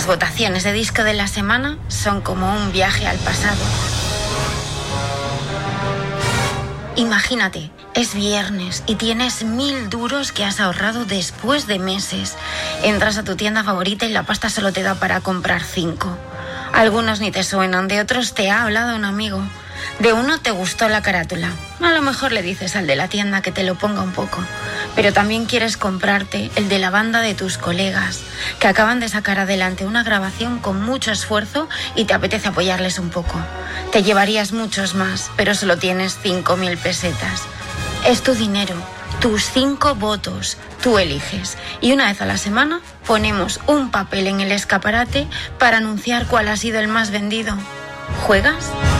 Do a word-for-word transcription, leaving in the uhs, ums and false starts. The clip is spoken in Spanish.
Las votaciones de disco de la semana son como un viaje al pasado. Imagínate, es viernes y tienes mil duros que has ahorrado después de meses. Entras a tu tienda favorita y la pasta solo te da para comprar cinco. Algunos ni te suenan, de otros te ha hablado un amigo. De uno te gustó la carátula. A lo mejor le dices al de la tienda que te lo ponga un poco. Pero también quieres comprarte el de la banda de tus colegas, que acaban de sacar adelante una grabación con mucho esfuerzo y te apetece apoyarles un poco. Te llevarías muchos más, pero solo tienes cinco mil pesetas. Es tu dinero, tus cinco votos, tú eliges. Y una vez a la semana ponemos un papel en el escaparate para anunciar cuál ha sido el más vendido. ¿Juegas?